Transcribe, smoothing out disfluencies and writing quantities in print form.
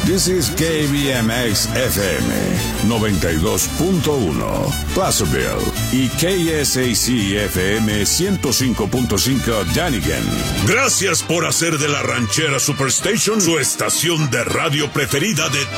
This is KBMX FM 92.1 Placerville y KSAC FM 105.5 Dunnigan. Gracias por hacer de la Ranchera Superstation su estación de radio preferida de